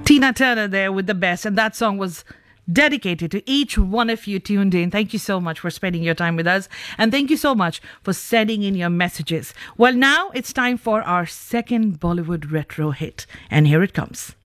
Tina Turner there with the best, and that song was dedicated to each one of you tuned in. Thank you so much for spending your time with us, and thank you so much for sending in your messages. Well, now it's time for our second Bollywood retro hit, and here it comes.